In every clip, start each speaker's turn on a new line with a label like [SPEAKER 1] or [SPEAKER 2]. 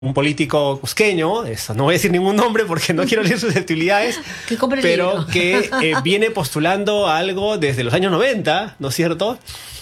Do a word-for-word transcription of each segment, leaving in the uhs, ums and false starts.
[SPEAKER 1] un político cusqueño, eso, no voy a decir ningún nombre porque no quiero leer susceptibilidades, pero que eh, viene postulando algo desde los años noventa, ¿no es cierto?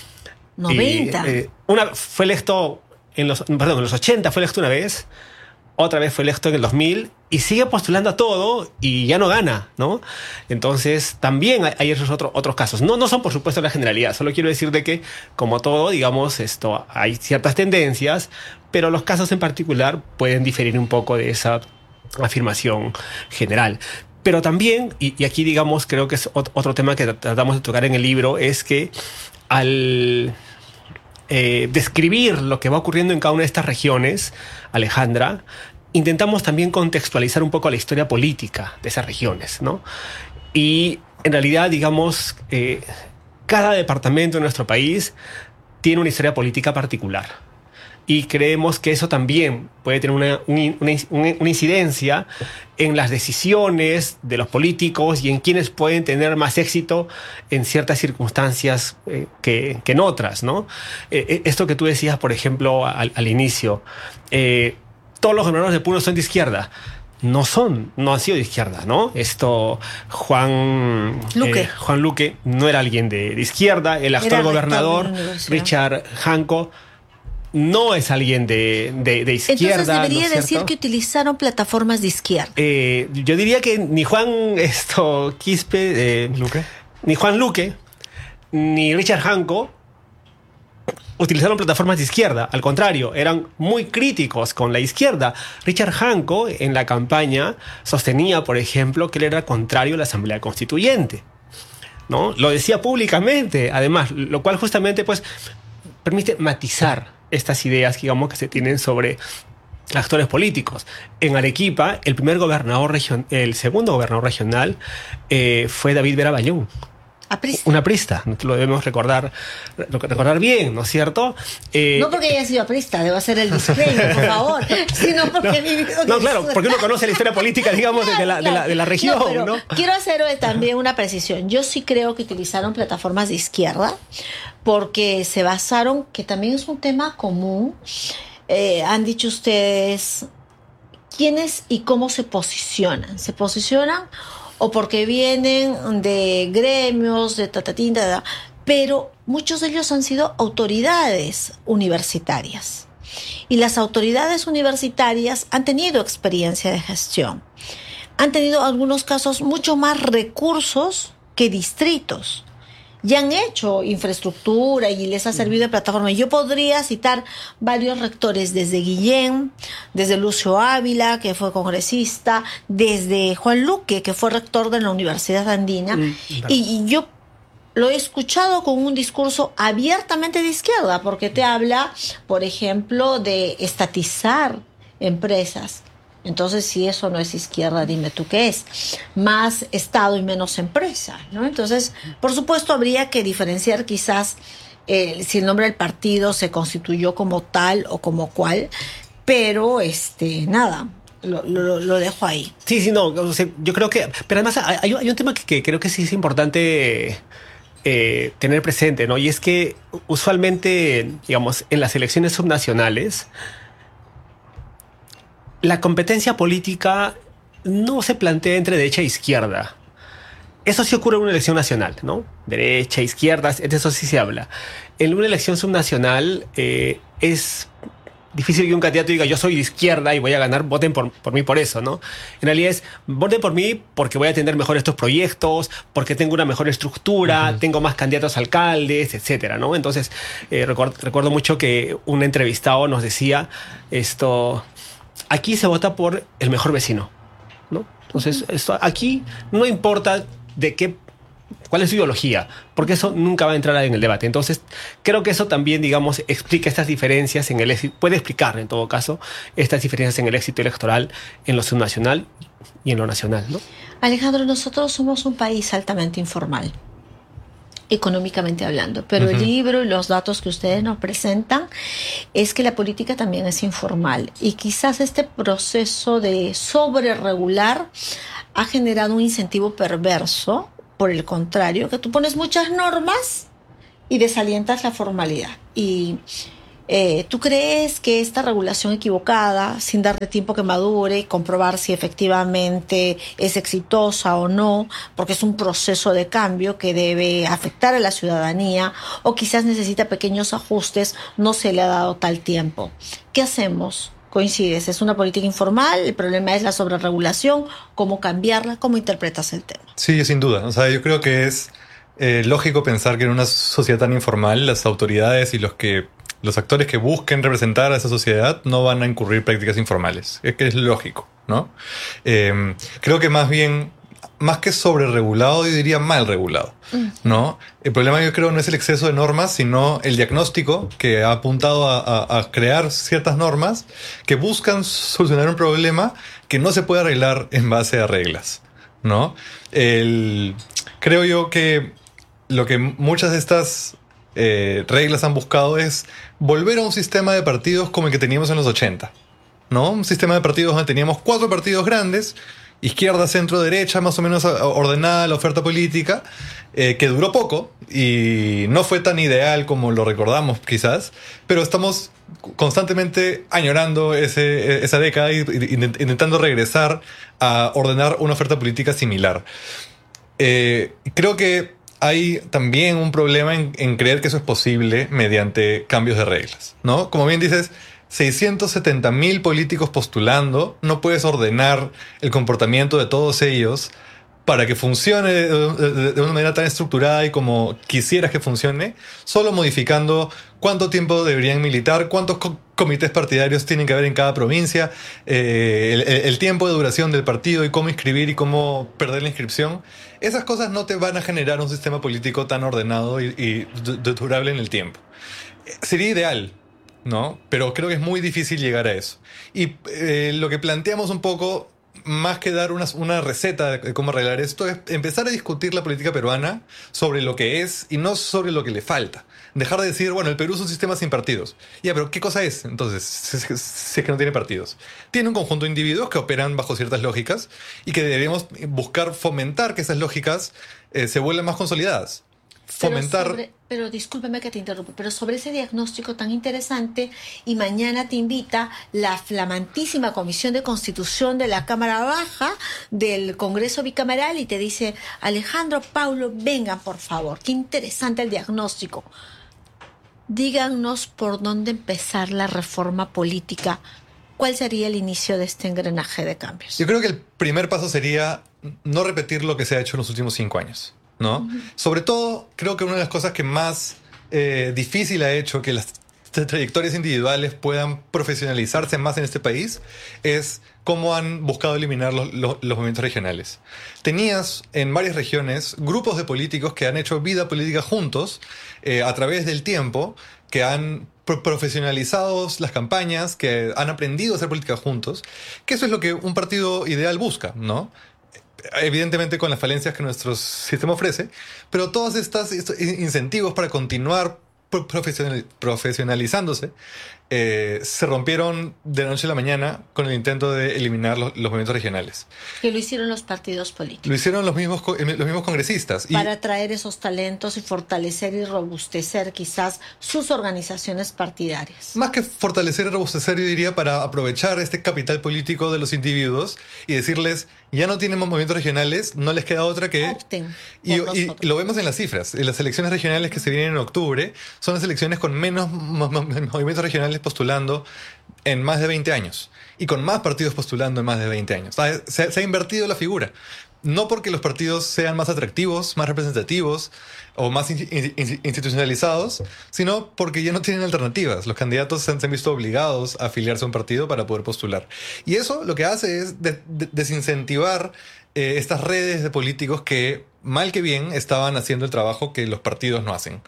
[SPEAKER 2] noventa.
[SPEAKER 1] Y, eh, una, fue electo en los, perdón, en los ochenta fue electo una vez, otra vez fue electo en el dos mil y sigue postulando a todo y ya no gana, ¿no? Entonces también hay, hay esos otro, otros casos. No, no son por supuesto la generalidad, solo quiero decir de que como todo, digamos, esto, hay ciertas tendencias, pero los casos en particular pueden diferir un poco de esa afirmación general. Pero también, y, y aquí digamos creo que es otro tema que tratamos de tocar en el libro, es que al eh, describir lo que va ocurriendo en cada una de estas regiones, Alejandra, intentamos también contextualizar un poco la historia política de esas regiones, ¿no? Y en realidad, digamos, eh, cada departamento de nuestro país tiene una historia política particular. Y creemos que eso también puede tener una, una, una incidencia en las decisiones de los políticos y en quienes pueden tener más éxito en ciertas circunstancias eh, que, que en otras, ¿no? Eh, esto que tú decías, por ejemplo, al, al inicio, eh, todos los gobernadores de Puno son de izquierda. No son, no han sido de izquierda, ¿no? Esto, Juan
[SPEAKER 2] Luque,
[SPEAKER 1] eh, Juan Luque no era alguien de, de izquierda. El actual gobernador, Richard Janco, no es alguien de, de, de izquierda.
[SPEAKER 2] Entonces debería
[SPEAKER 1] ¿no es
[SPEAKER 2] decir que utilizaron plataformas de izquierda.
[SPEAKER 1] Eh, yo diría que ni Juan esto, Quispe, eh,
[SPEAKER 3] ¿Luque?
[SPEAKER 1] ni Juan Luque, ni Richard Janco utilizaron plataformas de izquierda. Al contrario, eran muy críticos con la izquierda. Richard Janco en la campaña sostenía, por ejemplo, que él era contrario a la Asamblea Constituyente, ¿no? Lo decía públicamente, además, lo cual justamente pues permite matizar estas ideas, digamos, que se tienen sobre actores políticos. En Arequipa, el primer gobernador regional, el segundo gobernador regional eh, fue David Vera Bayón.
[SPEAKER 2] Aprista.
[SPEAKER 1] Un aprista, lo debemos recordar, recordar bien, ¿no es cierto?
[SPEAKER 2] Eh, no porque haya sido aprista, debo hacer el disclaimer, por favor, sino porque
[SPEAKER 1] no,
[SPEAKER 2] he vivido...
[SPEAKER 1] No, claro, porque uno conoce la historia política, digamos, claro, de, la, de, la, de la región,
[SPEAKER 2] no, pero
[SPEAKER 1] ¿no?
[SPEAKER 2] Quiero hacer también una precisión. Yo sí creo que utilizaron plataformas de izquierda porque se basaron, que también es un tema común, eh, han dicho ustedes, quiénes y cómo se posicionan. Se posicionan o porque vienen de gremios, de tatatín, tata, pero muchos de ellos han sido autoridades universitarias. Y las autoridades universitarias han tenido experiencia de gestión. Han tenido, en algunos casos, mucho más recursos que distritos. Y han hecho infraestructura y les ha servido de plataforma. Yo podría citar varios rectores, desde Guillén, desde Lucio Ávila, que fue congresista, desde Juan Luque, que fue rector de la Universidad Andina. Mm, y, y yo lo he escuchado con un discurso abiertamente de izquierda, porque te habla, por ejemplo, de estatizar empresas. Entonces, si eso no es izquierda, dime tú qué es. Más Estado y menos empresa, ¿no? Entonces, por supuesto, habría que diferenciar quizás eh, si el nombre del partido se constituyó como tal o como cual, pero este, nada, lo, lo, lo dejo ahí.
[SPEAKER 1] Sí, sí, no, o sea, yo creo que... Pero además hay, hay un tema que, que creo que sí es importante eh, tener presente, ¿no? Y es que usualmente, digamos, en las elecciones subnacionales, la competencia política no se plantea entre derecha e izquierda. Eso sí ocurre en una elección nacional, ¿no? Derecha, izquierda, de eso sí se habla. En una elección subnacional eh, es difícil que un candidato diga yo soy de izquierda y voy a ganar, voten por, por mí por eso, ¿no? En realidad es voten por mí porque voy a atender mejor estos proyectos, porque tengo una mejor estructura, uh-huh. tengo más candidatos a alcaldes, etcétera, ¿no? Entonces, eh, recuerdo, recuerdo mucho que un entrevistado nos decía esto... Aquí se vota por el mejor vecino, ¿no? Entonces, esto, aquí no importa de qué, cuál es su ideología, porque eso nunca va a entrar en el debate. Entonces, creo que eso también, digamos, explica estas diferencias en el éxito, puede explicar, en todo caso, estas diferencias en el éxito electoral en lo subnacional y en lo nacional, ¿no?
[SPEAKER 2] Alejandro, nosotros somos un país altamente informal, económicamente hablando, pero uh-huh. el libro y los datos que ustedes nos presentan es que la política también es informal y quizás este proceso de sobreregular ha generado un incentivo perverso, por el contrario, que tú pones muchas normas y desalientas la formalidad y Eh, ¿Tú crees que esta regulación equivocada, sin darle tiempo que madure y comprobar si efectivamente es exitosa o no, porque es un proceso de cambio que debe afectar a la ciudadanía o quizás necesita pequeños ajustes, no se le ha dado tal tiempo? ¿Qué hacemos? ¿Coincides? ¿Es una política informal? ¿El problema es la sobreregulación? ¿Cómo cambiarla? ¿Cómo interpretas el tema?
[SPEAKER 3] Sí, sin duda. O sea, yo creo que es eh, lógico pensar que en una sociedad tan informal las autoridades y los que los actores que busquen representar a esa sociedad no van a incurrir prácticas informales. Es que es lógico, ¿no? Eh, creo que más bien, más que sobreregulado, yo diría mal regulado, ¿no? El problema, yo creo, no es el exceso de normas, sino el diagnóstico que ha apuntado a, a, a crear ciertas normas que buscan solucionar un problema que no se puede arreglar en base a reglas, ¿no? El, creo yo que lo que muchas de estas eh, reglas han buscado es volver a un sistema de partidos como el que teníamos en los ochenta, ¿no? Un sistema de partidos donde teníamos cuatro partidos grandes, izquierda, centro, derecha, más o menos ordenada la oferta política, eh, que duró poco y no fue tan ideal como lo recordamos quizás, pero estamos constantemente añorando ese, esa década y, y intentando regresar a ordenar una oferta política similar. Eh, creo que hay también un problema en, en creer que eso es posible mediante cambios de reglas, ¿no? Como bien dices, seiscientos setenta mil políticos postulando, no puedes ordenar el comportamiento de todos ellos para que funcione de, de, de una manera tan estructurada y como quisieras que funcione, solo modificando cuánto tiempo deberían militar, cuántos co comités partidarios tienen que haber en cada provincia, eh, el, el tiempo de duración del partido y cómo inscribir y cómo perder la inscripción. Esas cosas no te van a generar un sistema político tan ordenado y, y durable en el tiempo. Sería ideal, ¿no? Pero creo que es muy difícil llegar a eso. Y eh, lo que planteamos un poco, más que dar una, una receta de cómo arreglar esto, es empezar a discutir la política peruana sobre lo que es y no sobre lo que le falta. Dejar de decir, bueno, el Perú es un sistema sin partidos. Ya, pero ¿qué cosa es entonces si es que no tiene partidos? Tiene un conjunto de individuos que operan bajo ciertas lógicas y que deberíamos buscar fomentar que esas lógicas eh, se vuelvan más consolidadas. Fomentar...
[SPEAKER 2] Pero, sobre, pero discúlpeme que te interrumpa, pero sobre ese diagnóstico tan interesante, y mañana te invita la flamantísima Comisión de Constitución de la Cámara Baja del Congreso Bicameral y te dice, Alejandro, Paulo, vengan por favor, qué interesante el diagnóstico. Díganos por dónde empezar la reforma política. ¿Cuál sería el inicio de este engranaje de cambios?
[SPEAKER 3] Yo creo que el primer paso sería no repetir lo que se ha hecho en los últimos cinco años, ¿no? Uh-huh. Sobre todo, creo que una de las cosas que más eh, difícil ha hecho que las trayectorias individuales puedan profesionalizarse más en este país es cómo han buscado eliminar los, los, los movimientos regionales. Tenías en varias regiones grupos de políticos que han hecho vida política juntos eh, a través del tiempo, que han profesionalizado las campañas, que han aprendido a hacer política juntos, que eso es lo que un partido ideal busca, ¿no? Evidentemente con las falencias que nuestro sistema ofrece, pero todos estos, estos incentivos para continuar profesional, profesionalizándose eh, se rompieron de la noche a la mañana con el intento de eliminar los, los movimientos regionales.
[SPEAKER 2] Que lo hicieron los partidos políticos.
[SPEAKER 3] Lo hicieron los mismos, los mismos congresistas.
[SPEAKER 2] Para y, atraer esos talentos y fortalecer y robustecer quizás sus organizaciones partidarias.
[SPEAKER 3] Más que fortalecer y robustecer, yo diría para aprovechar este capital político de los individuos y decirles, ya no tienen movimientos regionales, no les queda otra que...
[SPEAKER 2] Opten
[SPEAKER 3] y, y, y lo vemos en las cifras. En las elecciones regionales que se vienen en octubre, son las elecciones con menos movimientos regionales postulando en más de veinte años y con más partidos postulando en más de veinte años. Se, se ha invertido la figura. No porque los partidos sean más atractivos, más representativos o más in, in, institucionalizados, sino porque ya no tienen alternativas. Los candidatos se han, se han visto obligados a afiliarse a un partido para poder postular. Y eso lo que hace es de, de, desincentivar eh, estas redes de políticos que, mal que bien, estaban haciendo el trabajo que los partidos no hacen.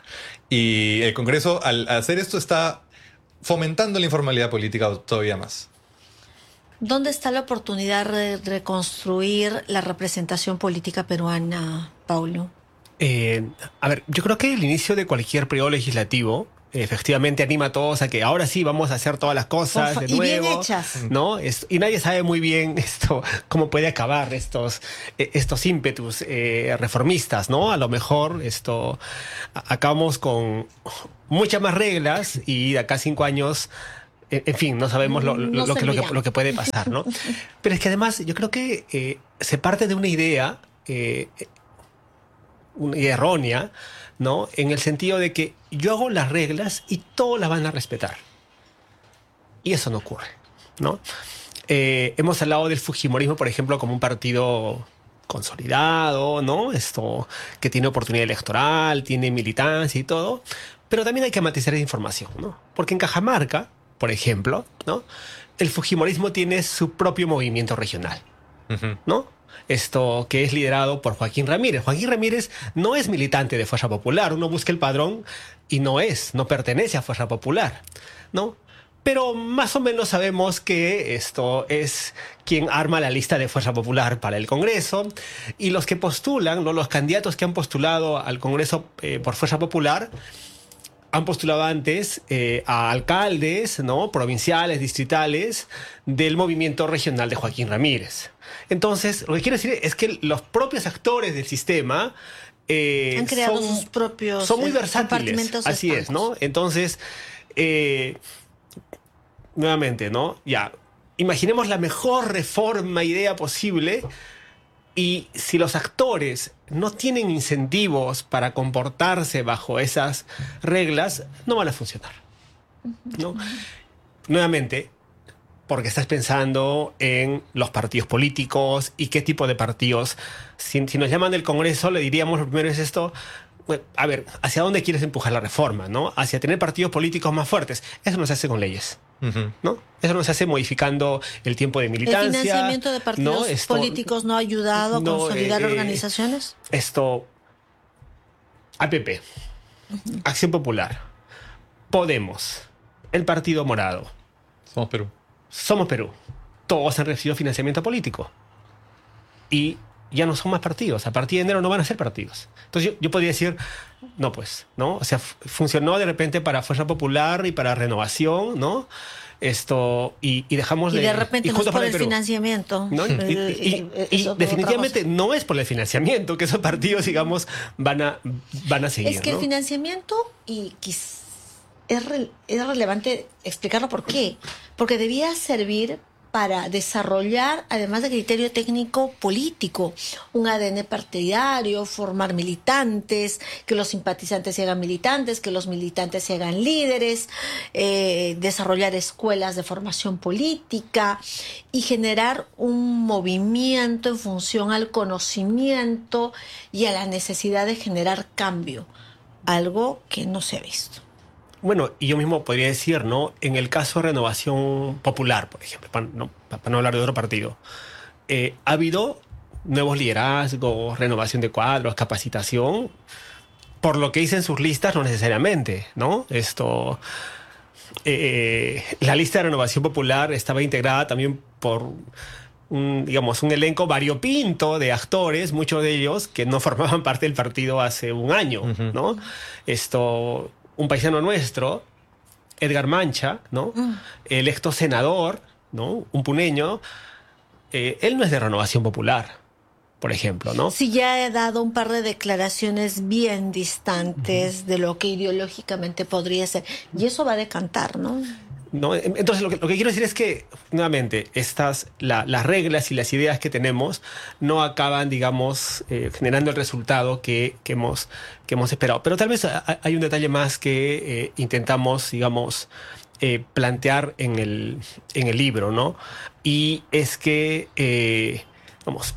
[SPEAKER 3] Y el Congreso, al hacer esto, está fomentando la informalidad política todavía más.
[SPEAKER 2] ¿Dónde está la oportunidad de reconstruir la representación política peruana, Paulo?
[SPEAKER 1] Eh, a ver, yo creo que el inicio de cualquier periodo legislativo efectivamente anima a todos a que ahora sí vamos a hacer todas las cosas
[SPEAKER 2] Por
[SPEAKER 1] de
[SPEAKER 2] fa- y
[SPEAKER 1] nuevo.
[SPEAKER 2] bien hechas.
[SPEAKER 1] ¿No? Es- y nadie sabe muy bien esto, cómo puede acabar estos, eh, estos ímpetus eh, reformistas, ¿no? A lo mejor esto a- acabamos con muchas más reglas y de acá a cinco años, en, en fin, no sabemos lo, lo-
[SPEAKER 2] No
[SPEAKER 1] lo que, lo, que,
[SPEAKER 2] servirá.
[SPEAKER 1] lo que puede pasar, ¿no? Pero es que además yo creo que eh, se parte de una idea, eh, una idea errónea, ¿no? En el sentido de que yo hago las reglas y todos las van a respetar. Y eso no ocurre, ¿no? Eh, hemos hablado del Fujimorismo, por ejemplo, como un partido consolidado, ¿no? Esto que tiene oportunidad electoral, tiene militancia y todo, pero también hay que matizar esa información, ¿no? Porque en Cajamarca, por ejemplo, ¿no? El Fujimorismo tiene su propio movimiento regional,
[SPEAKER 3] Ujú.
[SPEAKER 1] ¿no? Esto que es liderado por Joaquín Ramírez. Joaquín Ramírez no es militante de Fuerza Popular. Uno busca el padrón y no es, no pertenece a Fuerza Popular, ¿no? Pero más o menos sabemos que esto es quien arma la lista de Fuerza Popular para el Congreso y los que postulan, ¿no? Los candidatos que han postulado al Congreso eh, por Fuerza Popular han postulado antes eh, a alcaldes, ¿no? Provinciales, distritales del movimiento regional de Joaquín Ramírez. Entonces, lo que quiero decir es que los propios actores del sistema eh,
[SPEAKER 2] Han creado
[SPEAKER 1] son,
[SPEAKER 2] sus propios
[SPEAKER 1] son muy
[SPEAKER 2] eh,
[SPEAKER 1] versátiles.
[SPEAKER 2] compartimentos
[SPEAKER 1] Así es,
[SPEAKER 2] estancos.
[SPEAKER 1] ¿no? Entonces, eh, nuevamente, ¿no? Ya, imaginemos la mejor reforma, idea posible. Y si los actores no tienen incentivos para comportarse bajo esas reglas, no van a funcionar, ¿no? Nuevamente, porque estás pensando en los partidos políticos y qué tipo de partidos. Si, si nos llaman del Congreso, le diríamos lo primero es esto. Bueno, a ver, ¿hacia dónde quieres empujar la reforma, no? Hacia tener partidos políticos más fuertes. Eso no se hace con leyes,
[SPEAKER 3] Ujú.
[SPEAKER 1] ¿no? Eso no se hace modificando el tiempo de
[SPEAKER 2] ¿El
[SPEAKER 1] militancia.
[SPEAKER 2] financiamiento de partidos
[SPEAKER 1] ¿no? Esto-
[SPEAKER 2] políticos no ha ayudado a
[SPEAKER 1] no,
[SPEAKER 2] consolidar
[SPEAKER 1] eh,
[SPEAKER 2] organizaciones?
[SPEAKER 1] Esto, A P P, Acción Popular, Podemos, el Partido Morado,
[SPEAKER 3] Somos Perú.
[SPEAKER 1] Somos Perú, todos han recibido financiamiento político. Y ya no son más partidos. A partir de enero no van a ser partidos. Entonces yo, yo podría decir, no pues, ¿no? O sea, f- funcionó de repente para Fuerza Popular y para Renovación, ¿no? Esto, y, y dejamos
[SPEAKER 2] Y
[SPEAKER 1] de...
[SPEAKER 2] de repente no es
[SPEAKER 1] Juntos
[SPEAKER 2] por
[SPEAKER 1] por
[SPEAKER 2] el
[SPEAKER 1] Perú.
[SPEAKER 2] financiamiento.
[SPEAKER 1] ¿No? Y, y-
[SPEAKER 2] Eh,
[SPEAKER 1] y-
[SPEAKER 2] eh,
[SPEAKER 1] y
[SPEAKER 2] eso es otra
[SPEAKER 1] definitivamente
[SPEAKER 2] cosa.
[SPEAKER 1] no es por el financiamiento que esos partidos, digamos, van a, van a seguir.
[SPEAKER 2] Es que
[SPEAKER 1] ¿no?
[SPEAKER 2] el financiamiento, y quiz- es, re- es relevante explicarlo por qué. Porque debía servir para desarrollar, además de criterio técnico político, un A D N partidario, formar militantes, que los simpatizantes se hagan militantes, que los militantes se hagan líderes, eh, desarrollar escuelas de formación política y generar un movimiento en función al conocimiento y a la necesidad de generar cambio, algo que no se ha visto.
[SPEAKER 1] Bueno, y yo mismo podría decir, ¿no? En el caso de Renovación Popular, por ejemplo, para no, para no hablar de otro partido, eh, ha habido nuevos liderazgos, renovación de cuadros, capacitación, por lo que dicen sus listas, no necesariamente, ¿no? Esto, eh, la lista de Renovación Popular estaba integrada también por un, digamos, un elenco variopinto de actores, muchos de ellos que no formaban parte del partido hace un año,
[SPEAKER 3] Ujú.
[SPEAKER 1] ¿no? Esto, un paisano nuestro, Edgar Mancha, ¿no?
[SPEAKER 2] Mm.
[SPEAKER 1] Electo senador, ¿no? Un puneño, eh, él no es de Renovación Popular, por ejemplo, ¿no?
[SPEAKER 2] Sí, ya he dado un par de declaraciones bien distantes de lo que ideológicamente podría ser. Y eso va a decantar, ¿no?
[SPEAKER 1] ¿No? Entonces, lo que, lo que quiero decir es que, nuevamente, estas, la- las reglas y las ideas que tenemos no acaban, digamos, eh, generando el resultado que, que hemos, que hemos esperado. Pero tal vez ha- hay un detalle más que eh, intentamos, digamos, eh, plantear en el, en el libro, ¿no? Y es que, eh, vamos,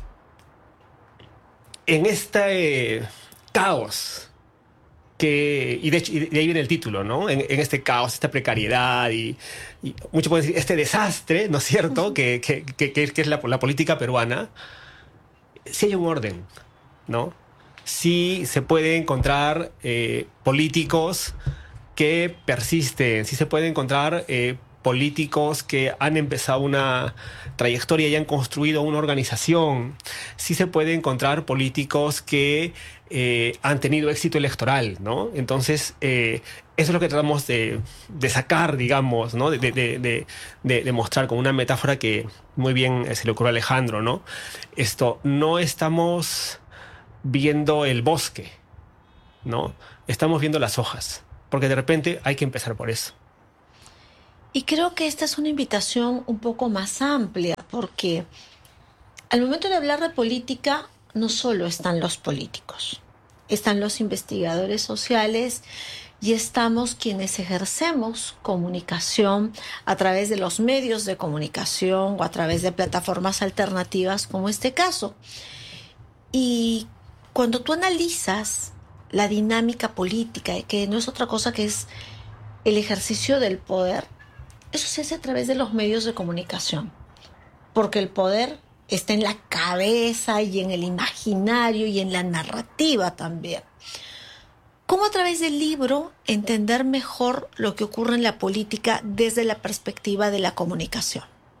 [SPEAKER 1] en este eh, caos que, y de hecho, y de ahí viene el título, ¿no? En, en este caos, esta precariedad y, y muchos pueden decir este desastre, ¿no es cierto? que, que, que, que es la, la política peruana. Sí hay un orden, ¿no? Sí se puede encontrar eh, políticos que persisten, sí se puede encontrar eh, políticos que han empezado una trayectoria y han construido una organización. Sí se puede encontrar políticos que eh, han tenido éxito electoral, ¿no? Entonces, eh, eso es lo que tratamos de, de sacar, digamos, ¿no? De, de, de, de, de mostrar con una metáfora que muy bien se le ocurrió a Alejandro, ¿no? Esto, no estamos viendo el bosque, ¿no? Estamos viendo las hojas, porque de repente hay que empezar por eso.
[SPEAKER 2] Y creo que esta es una invitación un poco más amplia, porque al momento de hablar de política, no solo están los políticos, están los investigadores sociales y estamos quienes ejercemos comunicación a través de los medios de comunicación o a través de plataformas alternativas como este caso. Y cuando tú analizas la dinámica política, que no es otra cosa que es el ejercicio del poder, eso se hace a través de los medios de comunicación, porque el poder está en la cabeza y en el imaginario y en la narrativa también. ¿Cómo a través del libro entender mejor lo que ocurre en la política desde la perspectiva de la comunicación?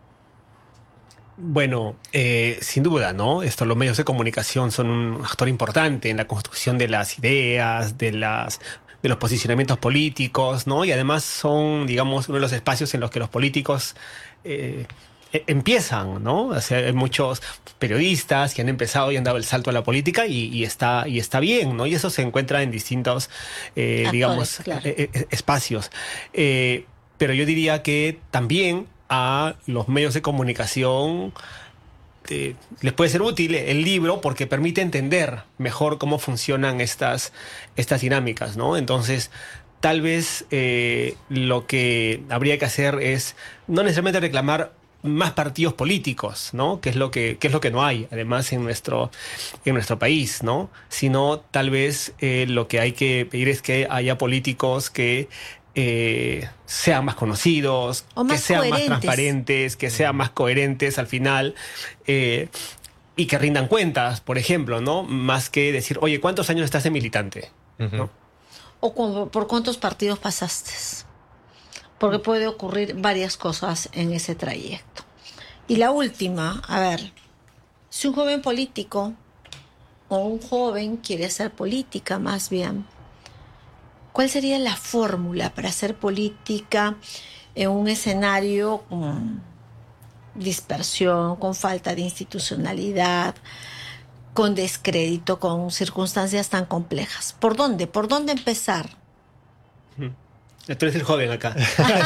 [SPEAKER 1] Bueno, eh, sin duda, ¿no? Esto, los medios de comunicación son un actor importante en la construcción de las ideas, de las de los posicionamientos políticos, ¿no? Y además son, digamos, uno de los espacios en los que los políticos eh, e- empiezan, ¿no? O sea, hay muchos periodistas que han empezado y han dado el salto a la política y, y está y está bien, ¿no? Y eso se encuentra en distintos, eh,
[SPEAKER 2] Actores,
[SPEAKER 1] digamos,
[SPEAKER 2] claro.
[SPEAKER 1] eh, eh, espacios. Eh, pero yo diría que también a los medios de comunicación eh, les puede ser útil el libro porque permite entender mejor cómo funcionan estas, estas dinámicas, ¿no? Entonces, tal vez eh, lo que habría que hacer es no necesariamente reclamar más partidos políticos, ¿no? Que es lo que, que es lo que no hay, además, en nuestro, en nuestro país, ¿no? Sino tal vez eh, lo que hay que pedir es que haya políticos que eh, sean más conocidos,
[SPEAKER 2] O más
[SPEAKER 1] que sean más
[SPEAKER 2] coherentes.
[SPEAKER 1] transparentes, que sean más coherentes al final, eh, y que rindan cuentas, por ejemplo, ¿no? Más que decir, oye, ¿cuántos años estás de militante?
[SPEAKER 3] Ujú.
[SPEAKER 1] ¿No?
[SPEAKER 2] ¿O cu- por cuántos partidos pasaste? Porque puede ocurrir varias cosas en ese trayecto. Y la última, a ver, si un joven político o un joven quiere hacer política más bien, ¿cuál sería la fórmula para hacer política en un escenario con dispersión, con falta de institucionalidad, con descrédito, con circunstancias tan complejas? ¿Por dónde? ¿Por dónde empezar?
[SPEAKER 1] Tú eres el joven acá.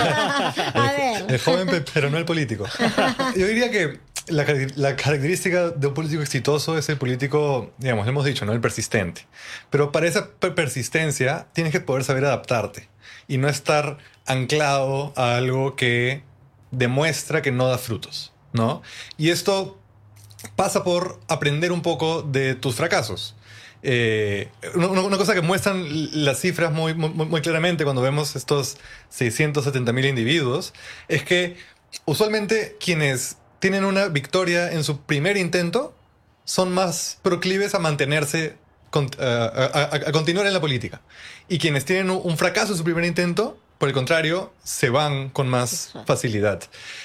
[SPEAKER 2] A ver.
[SPEAKER 3] El joven, pe- pero no el político. Yo diría que la, car- la característica de un político exitoso es el político, digamos, hemos dicho, ¿no? El persistente. Pero para esa per- persistencia tienes que poder saber adaptarte y no estar anclado a algo que demuestra que no da frutos, ¿no? Y esto pasa por aprender un poco de tus fracasos. Eh, una, una cosa que muestran las cifras muy, muy, muy claramente cuando vemos estos seiscientos setenta mil individuos es que usualmente quienes tienen una victoria en su primer intento son más proclives a mantenerse, con- a, a- a- a continuar en la política. Y quienes tienen un, un fracaso en su primer intento, por el contrario, se van con más
[SPEAKER 2] Exacto.
[SPEAKER 3] facilidad.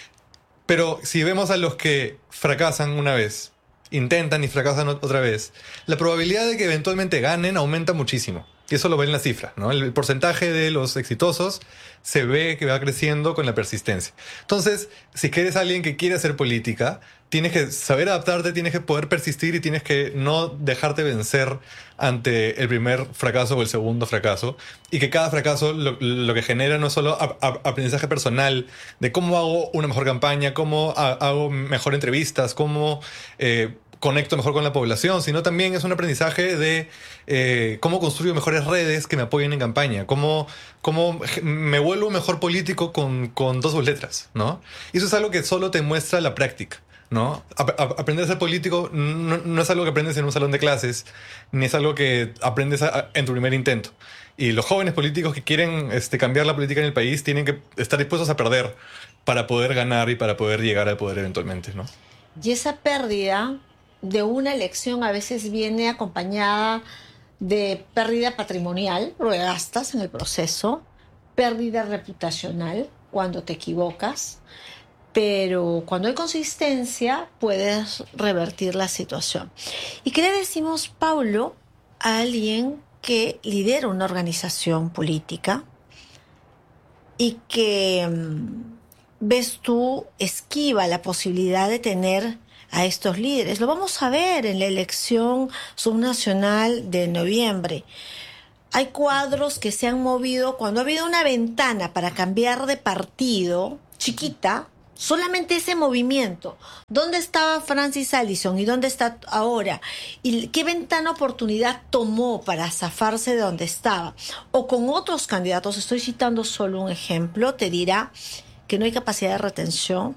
[SPEAKER 3] Pero si vemos a los que fracasan una vez, intentan y fracasan ot- otra vez, la probabilidad de que eventualmente ganen aumenta muchísimo. Y eso lo ven las cifras, ¿no? El, el porcentaje de los exitosos se ve que va creciendo con la persistencia. Entonces, si eres alguien que quiere hacer política, tienes que saber adaptarte, tienes que poder persistir y tienes que no dejarte vencer ante el primer fracaso o el segundo fracaso. Y que cada fracaso lo, lo que genera no es solo ap- ap- aprendizaje personal de cómo hago una mejor campaña, cómo ha- hago mejor entrevistas, cómo eh, conecto mejor con la población, sino también es un aprendizaje de eh, cómo construyo mejores redes que me apoyen en campaña, cómo, cómo me vuelvo un mejor político con, con dos letras, ¿no? Y eso es algo que solo te muestra la práctica, ¿no? Ap- ap- aprender a ser político no, no es algo que aprendes en un salón de clases, ni es algo que aprendes a- a- en tu primer intento. Y los jóvenes políticos que quieren este, cambiar la política en el país tienen que estar dispuestos a perder para poder ganar y para poder llegar al poder eventualmente, ¿no?
[SPEAKER 2] Y esa pérdida de una elección a veces viene acompañada de pérdida patrimonial, porque gastas en el proceso, pérdida reputacional, cuando te equivocas, pero cuando hay consistencia puedes revertir la situación. ¿Y qué le decimos, Paulo, a alguien que lidera una organización política y que ves tú esquiva la posibilidad de tener a estos líderes? Lo vamos a ver en la elección subnacional de noviembre. Hay cuadros que se han movido cuando ha habido una ventana para cambiar de partido chiquita. Solamente ese movimiento. ¿Dónde estaba Francis Allison y dónde está ahora? ¿Y qué ventana oportunidad tomó para zafarse de donde estaba? O con otros candidatos, estoy citando solo un ejemplo, te dirá que no hay capacidad de retención,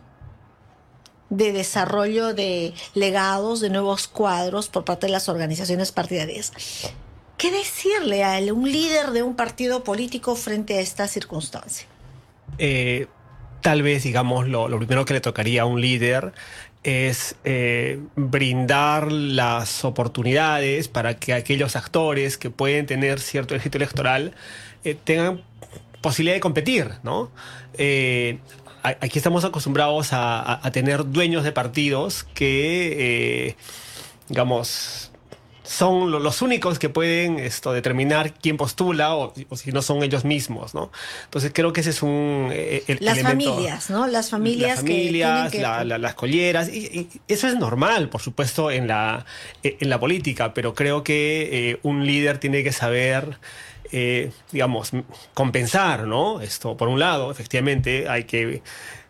[SPEAKER 2] de desarrollo de legados, de nuevos cuadros por parte de las organizaciones partidarias. ¿Qué decirle a él, un líder de un partido político frente a esta circunstancia?
[SPEAKER 1] Eh... Tal vez, digamos, lo, lo primero que le tocaría a un líder es eh, brindar las oportunidades para que aquellos actores que pueden tener cierto éxito electoral eh, tengan posibilidad de competir, ¿no? Eh, aquí estamos acostumbrados a, a, a tener dueños de partidos que, eh, digamos, son los únicos que pueden esto, determinar quién postula o, o si no son ellos mismos, ¿no? Entonces creo que ese es un eh, el
[SPEAKER 2] las
[SPEAKER 1] elemento,
[SPEAKER 2] familias, ¿no? Las familias,
[SPEAKER 1] las familias,
[SPEAKER 2] que, que...
[SPEAKER 1] La, la, las colleras, y, y eso es normal, por supuesto, en la en la política, pero creo que eh, un líder tiene que saber, eh, digamos, compensar, ¿no? Esto, por un lado, efectivamente, hay que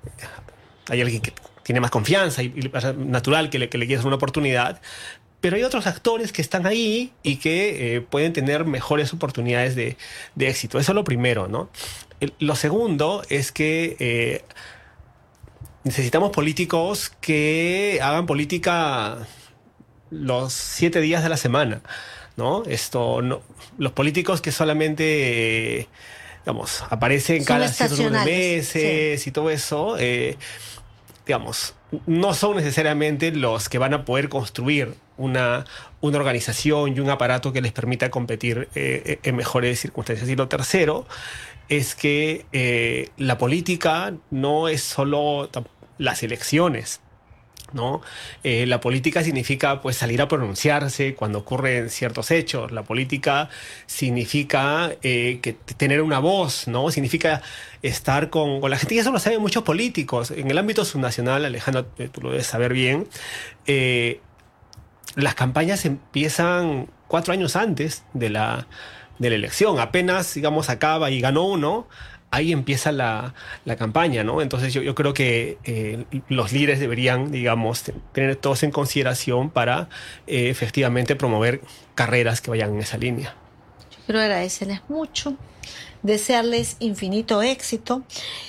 [SPEAKER 1] hay alguien que tiene más confianza y, y es natural que le, que le quieras una oportunidad. Pero hay otros actores que están ahí y que eh, pueden tener mejores oportunidades de, de éxito. Eso es lo primero, ¿no? El, lo segundo es que eh, necesitamos políticos que hagan política los siete días de la semana, ¿no? Esto, no, los políticos que solamente, eh, digamos, aparecen
[SPEAKER 2] son
[SPEAKER 1] cada ciertos meses, sí, y todo eso, eh, digamos, no son necesariamente los que van a poder construir una, una organización y un aparato que les permita competir eh, en mejores circunstancias. Y lo tercero es que eh, la política no es solo las elecciones, ¿no? Eh, la política significa pues salir a pronunciarse cuando ocurren ciertos hechos. La política significa eh, que tener una voz, ¿no? Significa estar con, con la gente, y eso lo saben muchos políticos. En el ámbito subnacional, Alejandra, tú lo debes saber bien, eh, las campañas empiezan cuatro años antes de la, de la elección. Apenas, digamos, acaba y ganó uno, ahí empieza la, la campaña, ¿no? Entonces yo, yo creo que eh, los líderes deberían, digamos, tener todos en consideración para eh, efectivamente promover carreras que vayan en esa línea.
[SPEAKER 2] Yo quiero agradecerles mucho, desearles infinito éxito.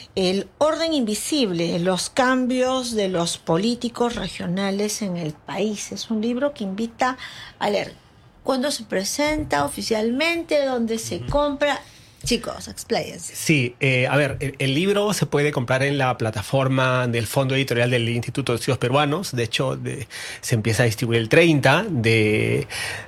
[SPEAKER 2] El orden invisible, los cambios de los políticos regionales en el país, es un libro que invita a leer. ¿Cuándo se presenta oficialmente? ¿Dónde se compra? Chicos, expláyense.
[SPEAKER 1] Sí, eh, a ver, el, el libro se puede comprar en la plataforma del Fondo Editorial del Instituto de Estudios Peruanos. De hecho, de, se empieza a distribuir el treinta de,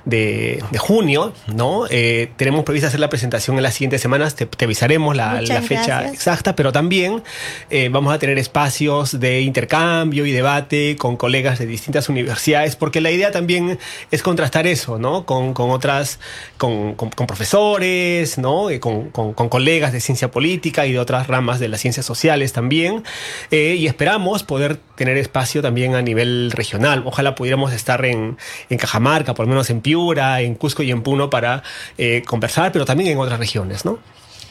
[SPEAKER 1] de, de junio, ¿no? Eh, tenemos previsto hacer la presentación en las siguientes semanas. Te, te avisaremos la, la fecha gracias. exacta, pero también eh, vamos a tener espacios de intercambio y debate con colegas de distintas universidades, porque la idea también es contrastar eso, ¿no? Con, con otras, con, con, con profesores, ¿no? Eh, con Con, con colegas de ciencia política y de otras ramas de las ciencias sociales también, eh, y esperamos poder tener espacio también a nivel regional. Ojalá pudiéramos estar en, en Cajamarca, por lo menos en Piura, en Cusco y en Puno para eh, conversar, pero también en otras regiones, ¿no?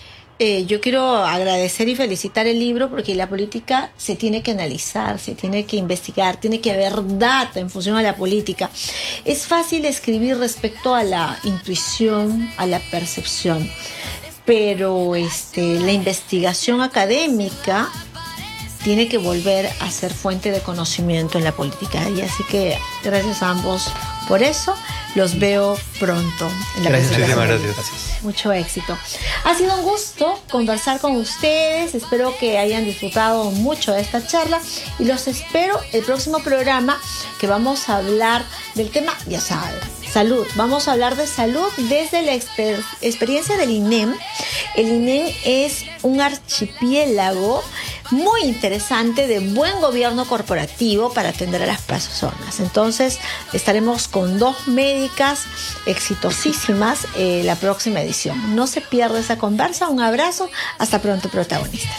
[SPEAKER 2] Eh, yo quiero agradecer y felicitar el libro porque la política se tiene que analizar, se tiene que investigar, tiene que haber data en función a la política. Es fácil escribir respecto a la intuición, a la percepción, pero este, la investigación académica tiene que volver a ser fuente de conocimiento en la política. Y así que gracias a ambos por eso. Los veo pronto en la
[SPEAKER 3] gracias,
[SPEAKER 2] presentación.
[SPEAKER 3] Gracias, gracias.
[SPEAKER 2] Mucho éxito. Ha sido un gusto conversar con ustedes. Espero que hayan disfrutado mucho de esta charla y los espero el próximo programa que vamos a hablar del tema, ya saben, Salud. Vamos a hablar de salud desde la exper- experiencia del I N E M. El I N E M es un archipiélago muy interesante de buen gobierno corporativo para atender a las personas. Entonces, estaremos con dos médicas exitosísimas eh, la próxima edición. No se pierda esa conversa. Un abrazo. Hasta pronto, protagonistas.